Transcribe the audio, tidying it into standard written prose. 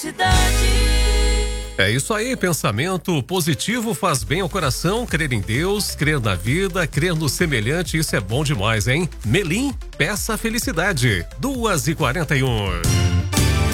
É isso aí, pensamento positivo faz bem ao coração, crer em Deus, crer na vida, crer no semelhante, isso é bom demais, hein? Melim, peça felicidade, 2h41.